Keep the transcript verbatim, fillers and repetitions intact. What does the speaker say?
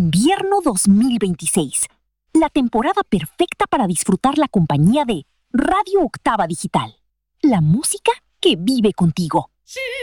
Invierno dos mil veintiséis. La temporada perfecta para disfrutar la compañía de Radio Octava Digital. La música que vive contigo. Sí.